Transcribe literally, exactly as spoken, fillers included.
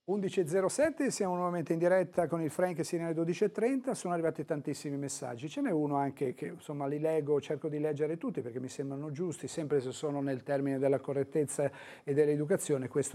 undici e zero sette, siamo nuovamente in diretta con il Frank sino alle dodici e trenta, sono arrivati tantissimi messaggi, ce n'è uno anche che insomma li leggo, cerco di leggere tutti perché mi sembrano giusti, sempre se sono nel termine della correttezza e dell'educazione, questo